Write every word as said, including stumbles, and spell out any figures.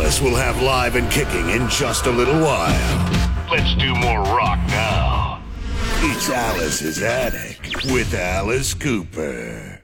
Alice will have live and kicking in just a little while. Let's do more rock now. It's Alice's Attic with Alice Cooper.